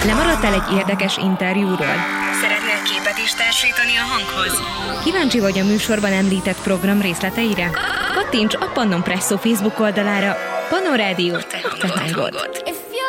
Lemaradtál egy érdekes interjúról? Szeretnél képet is társítani a hanghoz? Kíváncsi vagy a műsorban említett program részleteire? Kattints a Pannon Presszó Facebook oldalára. Pannon Rádió, te hangod.